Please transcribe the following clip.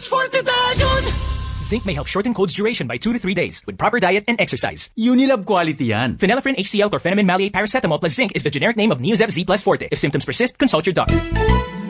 Plus Forte tayon! Zinc may help shorten cold's duration by 2 to 3 days with proper diet and exercise. Unilab quality yan. Phenylephrine HCl chlorpheniramine maleate paracetamol plus zinc is the generic name of Neozep Z Plus Forte. If symptoms persist, consult your doctor.